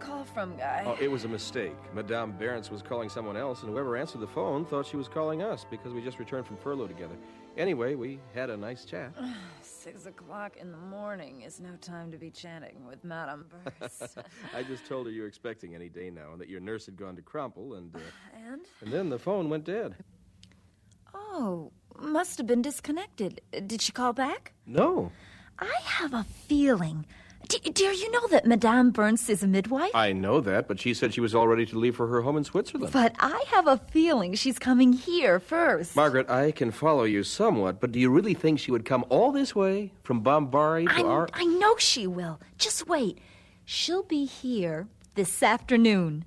call from, Guy? Oh, it was a mistake. Madame Berens was calling someone else, and whoever answered the phone thought she was calling us because we just returned from furlough together. Anyway, we had a nice chat. 6 o'clock in the morning is no time to be chatting with Madame Berens. I just told her you were expecting any day now, and that your nurse had gone to Crumple, and... And? And then the phone went dead. Oh, must have been disconnected. Did she call back? No. I have a feeling... Dear, you know that Madame Berens is a midwife? I know that, but she said she was all ready to leave for her home in Switzerland. But I have a feeling she's coming here first. Margaret, I can follow you somewhat, but do you really think she would come all this way from Bombari to our... I know she will. Just wait. She'll be here this afternoon.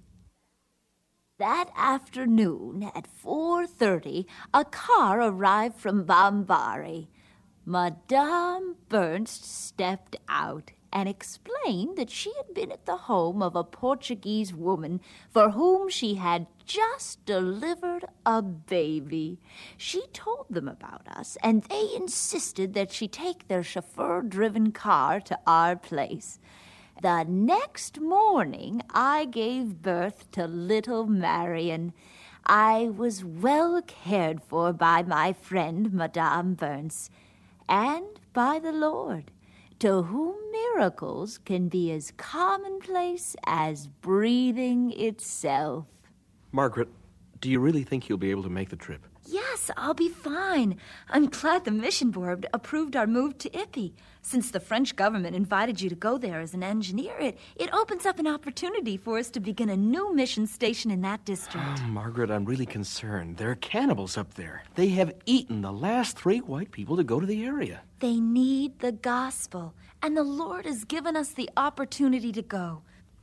That afternoon at 4:30, a car arrived from Bombari. Madame Berens stepped out and explained that she had been at the home of a Portuguese woman for whom she had just delivered a baby. She told them about us, and they insisted that she take their chauffeur-driven car to our place. The next morning, I gave birth to little Marion. I was well cared for by my friend, Madame Berens, and by the Lord, to whom miracles can be as commonplace as breathing itself. Margaret, do you really think you'll be able to make the trip? Yes, I'll be fine. I'm glad the mission board approved our move to Ippy. Since the French government invited you to go there as an engineer, it opens up an opportunity for us to begin a new mission station in that district. Oh, Margaret, I'm really concerned. There are cannibals up there. They have eaten the last 3 white people to go to the area. They need the gospel, and the Lord has given us the opportunity to go.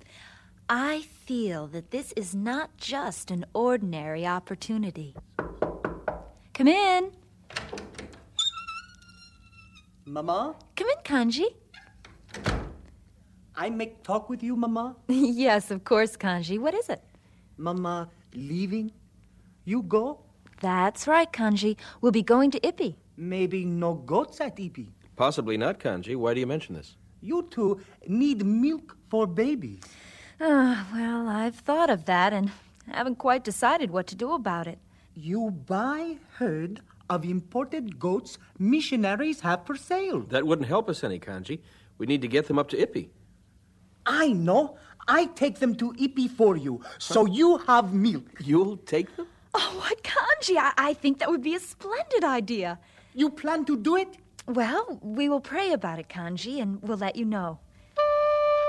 I feel that this is not just an ordinary opportunity. Come in. Mama? Come in, Kanji. I make talk with you, Mama? Yes, of course, Kanji. What is it? Mama, leaving? You go? That's right, Kanji. We'll be going to Ippy. Maybe no goats at Ippy. Possibly not, Kanji. Why do you mention this? You two need milk for babies. Well, I've thought of that and haven't quite decided what to do about it. You buy herd of imported goats missionaries have for sale. That wouldn't help us any, Kanji. We need to get them up to Ippy. I know. I take them to Ippy for you, so you have milk. You'll take them? Oh, what, Kanji? I think that would be a splendid idea. You plan to do it? Well, we will pray about it, Kanji, and we'll let you know.